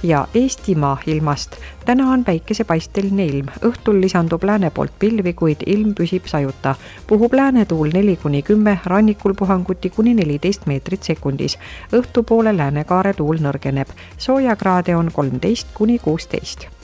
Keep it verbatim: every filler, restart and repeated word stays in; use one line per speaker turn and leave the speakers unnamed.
ja Eestimaa ilmast. Täna on päikesepaisteline ilm. Õhtul lisandub lääne poolt pilvi, kuid ilm püsib sajuta. Puhub läänetuul neli kuni kümme, rannikul puhanguti kuni neliteist meetrit sekundis. Õhtupoole läänekaare tuul nõrgeneb. Soojakraade on kolmteist kuni kuusteist.